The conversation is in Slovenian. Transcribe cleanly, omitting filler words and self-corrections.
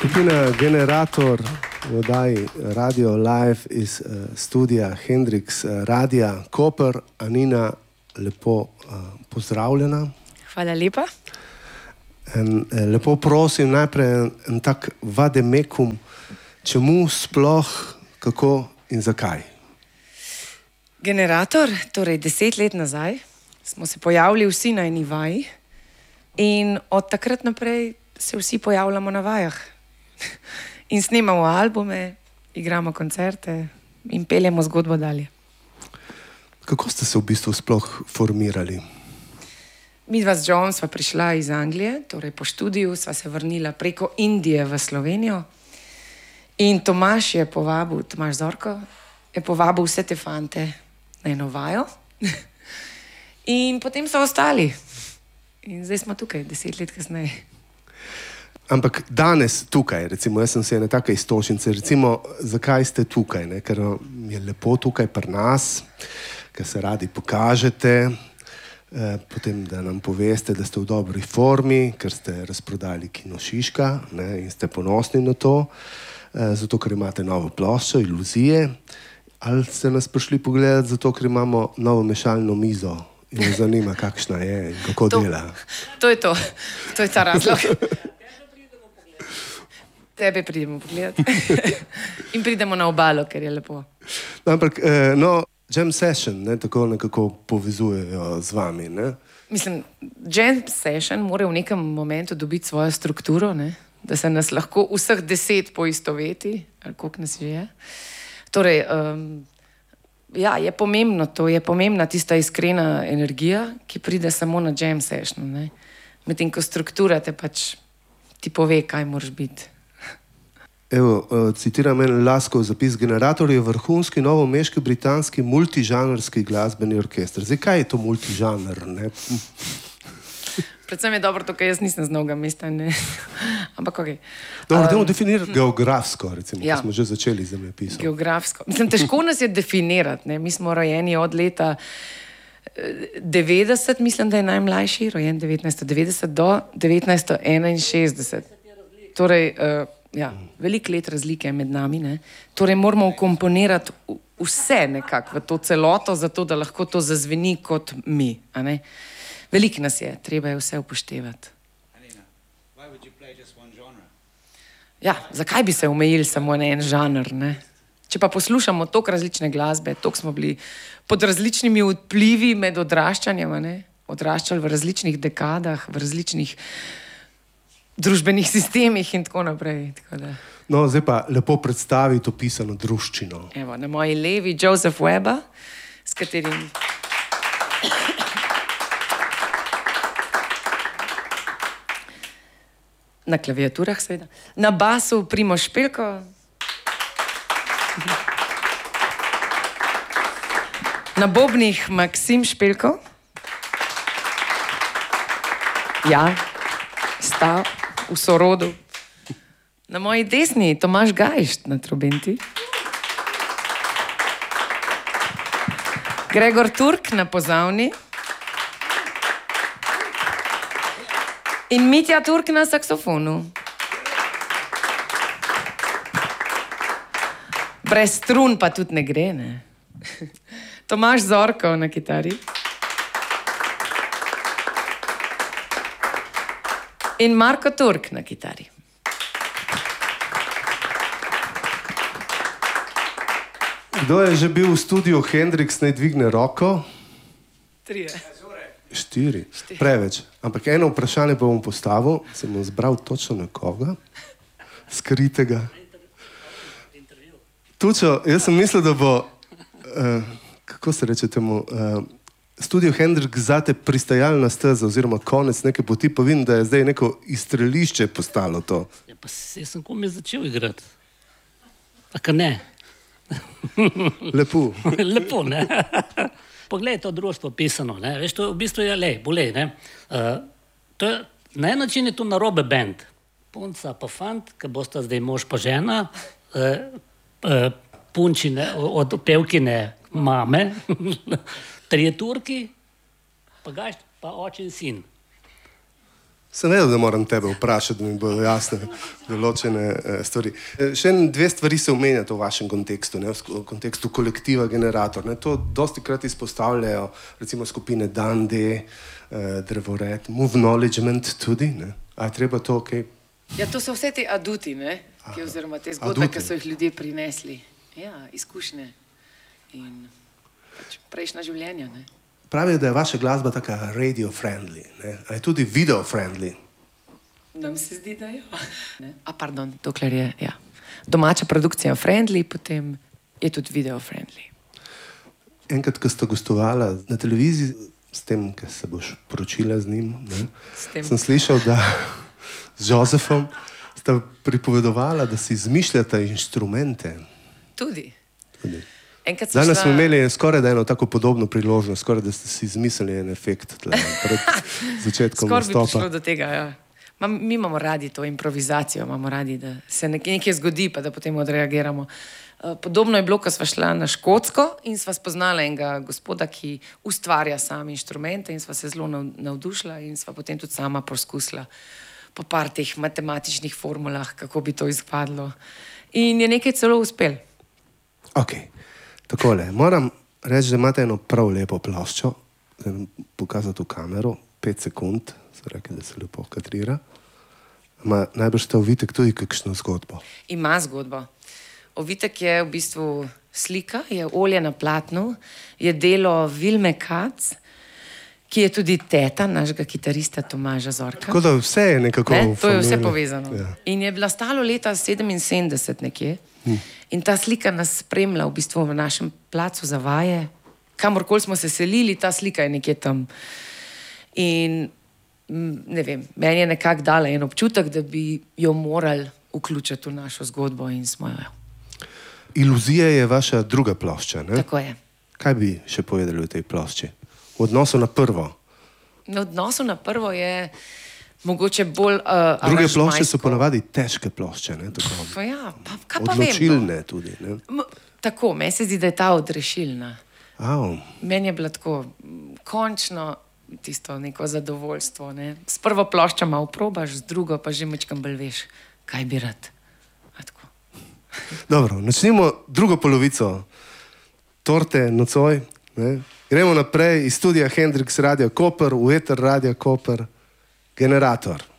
Skupina Generator v oddaji Radio Live iz studija Hendrix Radia Koper. Anina, lepo pozdravljena. Hvala lepa. Lepo prosim najprej en tak vademekum, čemu sploh, kako in zakaj? Generator, torej 10 let nazaj, smo se pojavili vsi na eni vaji in od takrat naprej se vsi pojavljamo na vajah. In snemamo albume, igramo koncerte in peljemo zgodbo dalje. Kako ste se v bistvu sploh formirali? Midva z John sva prišla iz Anglije, torej po študiju sva se vrnila preko Indije v Slovenijo in Tomaž Zorko je povabil vse te fante na eno vajo in potem so ostali. In zdaj smo tukaj, 10 let kasneje. Ampak danes tukaj, recimo, jaz sem se ene take istočnice, recimo, zakaj ste tukaj, ne? Ker je lepo tukaj pri nas, ker se radi pokažete, potem, da nam poveste, da ste v dobri formi, ker ste razprodali Kino Šiška, ne? In ste ponosni na to, zato, ker imate novo ploščo, Iluzije, ali ste nas prišli pogledati zato, ker imamo novo mešalno mizo in me zanima, kakšna je in kako dela. To je ta razlog. Tebe pridemo pogledati in pridemo na obalo, ker je lepo. Ampak, jam session, ne, tako nekako povezujejo z vami, ne? Mislim, jam session mora v nekem momentu dobiti svojo strukturo, ne? Da se nas lahko vseh 10 poistoveti, ali koliko nas je. Torej, ja, je pomembno to, je pomembna tista iskrena energija, ki pride samo na jam session, ne? Medtem ko struktura te pač ti pove, kaj moraš biti. Evo, citiram en Laskov zapis: Generator je vrhunski novomeški britanski multižanrski glasbeni orkester. Zdaj, kaj je to multižanr, ne? Predvsem je dobro to, ker jaz nisem z Novega mesta, ne? Ampak okej. Dobro, dajmo definirati geografsko, recimo, Ja. ko smo že začeli z zemljepisom. Geografsko. Mislim, težko nas je definirati, ne? Mi smo rojeni od leta 90, mislim, da je najmlajši, rojen 1990 do 1961. Torej, ja, veliko let razlike je med nami, ne? Torej moramo vkomponirati vse nekako v to celoto, zato da lahko to zazveni kot mi, a ne? Veliko nas je, treba je vse upoštevati. Ja, zakaj bi se omejili samo na en žanr, ne? Če pa poslušamo toliko različne glasbe, toliko smo bili pod različnimi vplivi med odraščanjem, ne? Odraščali v različnih dekadah, v različnih družbenih sistemih in tako naprej. Tako da. No, zdaj pa lepo predstaviti opisano druščino. Evo, na moji levi Joseph Webber, s katerim... Na klaviaturah, seveda. Na basu Primož Špelko. Na bobnih Maksim Špelko. Ja, sta v sorodu. Na moji desni Tomaž Gajšt na trobenti. Gregor Turk na pozavni. In Mitja Turk na saksofonu. Brez strun pa tudi ne gre, ne? Tomaž Zorko na kitari. In Marko Turk na kitari. Kdo je že bil v studiu Hendrix, naj dvigne roko? 3. 4. Preveč. Ampak eno vprašanje pa bom postavil, sem bom zbral točno nekoga, skritega. Tučo, jaz sem mislil, da bo, kako se reče temu, studio Hendrix zate pristajalna steza oziroma konec neke poti, pa vidim, da je zdaj neko izstrelišče postalo to. Ja, pa jaz sem komaj začel igrati. A ka ne? Lepo. Lepo, ne? Poglej, to društvo pisano, ne? Veš, to v bistvu je, bolej, ne? To je, na en način je to narobe band. Punca pa fant, ki bosta zdaj mož pa žena, punčine, od pevkine mame, 3 Turki, pa Gajšt, pa oče in sin. Sem vedel, da moram tebe vprašati, da mi bodo jasne določene stvari. Še dve stvari se omenjate v vašem kontekstu, ne? V kontekstu kolektiva Generator. Ne? To dosti krat izpostavljajo recimo skupine Dan D, Drevored, Move Knowledgement tudi. Ne? A je treba to, ok? Ja, to so vse te aduti, ne? Oziroma te zgodbe, ki so jih ljudje prinesli. Ja, izkušnje in pač prejšnja življenja, ne? Pravijo, da je vaša glasba taka radio-friendly, ne? A je tudi video-friendly? Nam se zdi, da je. Pardon, dokler je, ja. Domača produkcija friendly, potem je tudi video-friendly. Enkrat, ko sta gostovala na televiziji, s tem, ker se boš poročila z njim, ne? Sem slišal, da z Jozefom sta pripovedovala, da si izmišljata inštrumente. Tudi. Danes smo imeli skoraj da eno tako podobno priložnost, skoraj da ste si izmislili en efekt pred začetkom nastopa. Skoraj bi prišlo do tega, ja. Mi imamo radi to improvizacijo, imamo radi, da se nekaj zgodi, pa da potem odreagiramo. Podobno je bilo, ko sva šla na Škotsko in sva spoznala enega gospoda, ki ustvarja sami inštrumente in sva se zelo navdušila in sva potem tudi sama poskusila po par teh matematičnih formulah, kako bi to izpadlo. In je nekaj celo uspel. Ok, takole. Moram reči, da imate eno prav lepo ploščo, da vam pokazati v kamero, 5 sekund, so rekli, da se lepo kadrira. Ima najbrž ta Ovitek tudi kakšno zgodbo? Ima zgodbo. Ovitek je v bistvu slika, je olje na platnu, je delo Vilme Kac, ki je tudi teta našega kitarista Tomaža Zorka. Tako da vse je nekako v To je vse familiji. povezano. Ja. In je bila stalo leta 77 nekje. In ta slika nas spremlja v bistvu v našem placu za vaje. Kamorkoli smo se selili, ta slika je nekje tam. In ne vem, meni je nekako dala en občutek, da bi jo morali vključiti v našo zgodbo in smo jo. Iluzija je vaša druga plošča, ne? Tako je. Kaj bi še povedali o tej plošči? V odnosu na prvo? Na odnosu na prvo je mogoče bolj Druge plošče so aranžmajsko. ponavadi težke plošče, ne? Tako, Pa ja, kaj pa vem. odločilne tudi, ne? Tako, meni se zdi, da je ta odrešilna. Au. Meni je bilo tako, končno tisto neko zadovoljstvo. Ne? S prvo ploščo malo probaš, z drugo pa že mečkam bolj veš, kaj bi rad. Dobro, načnimo drugo polovico torte nocoj. Ne? Gremo naprej iz studia Hendrix Radio Koper, v eter Radio Koper, Generator.